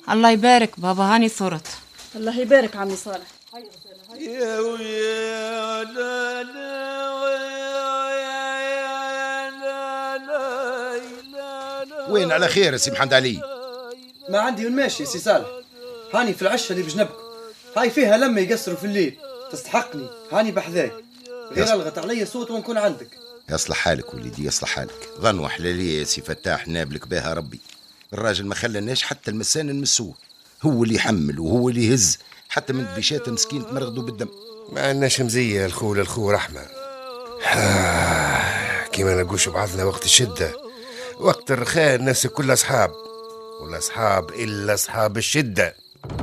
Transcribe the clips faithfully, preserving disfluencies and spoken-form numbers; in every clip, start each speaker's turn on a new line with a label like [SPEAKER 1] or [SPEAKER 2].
[SPEAKER 1] الله يبارك بابا، هاني صورت.
[SPEAKER 2] الله يبارك عمي صالح.
[SPEAKER 3] يا ويا لا لا
[SPEAKER 4] وين على خير سي محمد علي؟
[SPEAKER 5] ما عندي وين ماشي سي صالح، هاني في العشة اللي بجنبكم، هاي فيها لما يقصروا في الليل، تستحقني هاني بحذاي، غير الغت علي صوت ونكون عندك.
[SPEAKER 4] يصلح حالك وليدي يصلح حالك، ظن وحلالية يا سي فتاح نابلك بها ربي. الراجل ما خلناش حتى المسان نمسوه، هو اللي يحمل وهو اللي يهز، حتى من بيشات مسكين تمرغدوا بالدم.
[SPEAKER 6] ما عندناش مزية الخو للخو رحمة. كيما نقولش بعضنا وقت الشدة، وقت الرخاء الناس كلها أصحاب، ولا أصحاب إلا أصحاب الشدة.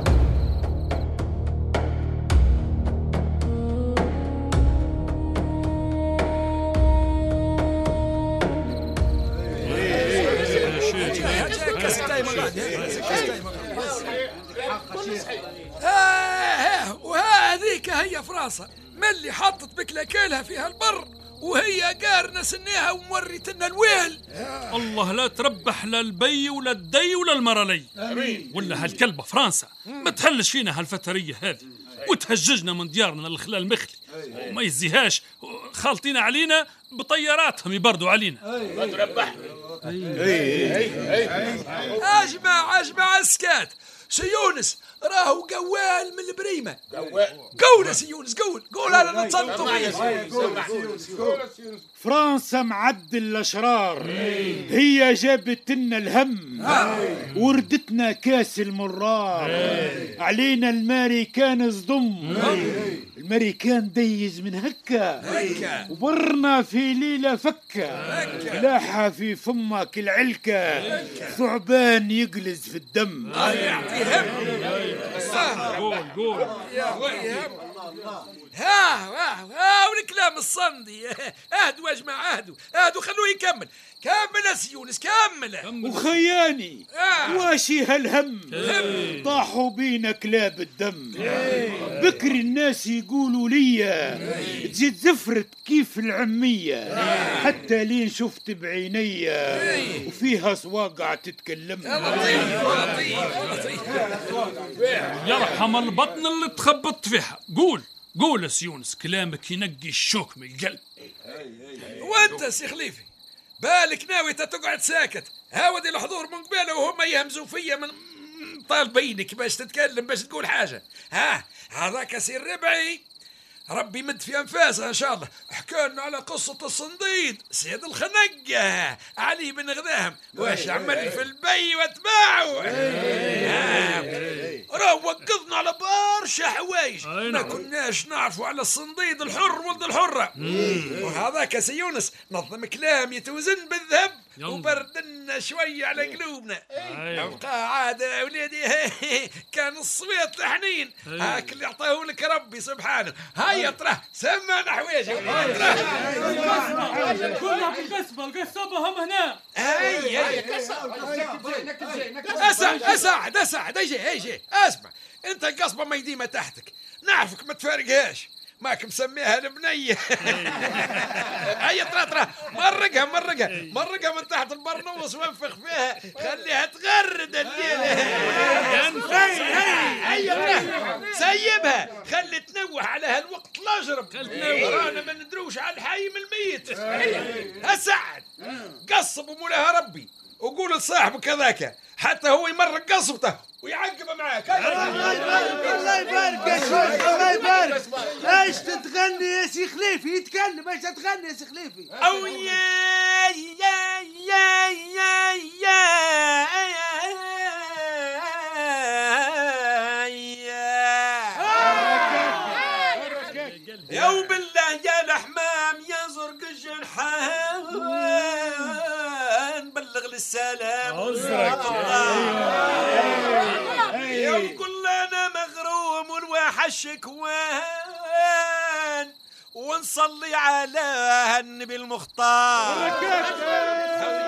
[SPEAKER 7] وهذيك هي فرنسا ملي حطت بكلاكيلها فيها البر وهي قارنة سنيها وموريتنا الويل.
[SPEAKER 8] الله لا تربح لا البي ولا الدي ولا المرلي، ولا هالكلبة فرنسا ما تحلش فينا هالفترية هذه وتهججنا من ديارنا للخلال المخلي، وما يزيهاش خالطين علينا بطياراتهم يبردوا علينا.
[SPEAKER 7] اجمع اجمع اسكات سي يونس، راهو قوال من البريمة. قول سي يونس، قول قول انا نتصنتوا فيه.
[SPEAKER 9] فرنسا معدل الاشرار، هي جابت لنا الهم وردتنا كاس المرار، علينا الماريكان صدم، الماريكان ديز من هكا وبرنا في ليلة فكة، لاحة في فمك العلكة، ثعبان يقلز في الدم.
[SPEAKER 8] قول قول
[SPEAKER 7] ها ها ها والكلام الصندي. اهدوا يا جماعه، اهدوا اهدوا خلوه يكمل. كمل يا سي يونس كمل.
[SPEAKER 9] وخياني آه. واشي هالهم هم. طاحوا بينا كلاب الدم ايه. بكري الناس يقولوا ليا تزيد زفرت كيف العمية ايه. حتى لين شفت بعينيا ايه. وفيها صواقع تتكلم.
[SPEAKER 8] يرحم البطن اللي تخبط فيها. قول قول يا سيونس، كلامك ينقي الشوك من القلب.
[SPEAKER 7] وانت سي خليفي بالك ناوي تقعد ساكت؟ هاودي الحضور من قبيله وهم يهمزوا فيا من طالبينك باش تتكلم باش تقول حاجه. ها هذاك سي الربعي ربي مد في انفاسه ان شاء الله، حكالنا على قصه الصنديد سيد الخنقه علي بن غذاهم واش عمل في البي واتباعه. راه وقضنا على برشا حوايج ما كناش نعرفوا على الصنديد الحر ولد الحره. وهذاك سي يونس نظم كلام يتوزن بالذهب وبردنا شويه على قلوبنا. يبقى عاد وليدي كان الصويت الحنين هاك اللي اعطاه لك ربي سبحانه. هيا ترى سمعنا حوايج
[SPEAKER 8] كلها في القصبه، القصبه هم هنا.
[SPEAKER 7] هيا اسعد اسعد اسعد اجي اجي اسمع، انت القصبه ما يديمه تحتك، نعرفك ما تفارقهاش، ماك مسميها البنيه. هيا ترى ترى مرقها مرقها مرقها من تحت البرنوس وانفخ فيها خليها تغرد الليله. هيا ترى سيبها خلي تنوح على هالوقت الاجرب، رانا ما ندروش على الحي من الميت. اسعد قصب ومولاها ربي وقول لصاحبك هذاك حتى هو يمرق قصبته ويعقب معاك.
[SPEAKER 3] الله يبارك الله يبارك يا شيخ الله يبارك. ايش تتغني يا سي خليفي؟ يتكلم ايش تتغني يا سي خليفي؟
[SPEAKER 7] او يا يا يا يا يا يا وبالله يا الحمام يا زرق الجنحان بلغ للسلام يوم قل انا مغروم والواحش كوان ونصلي على النبي المختار.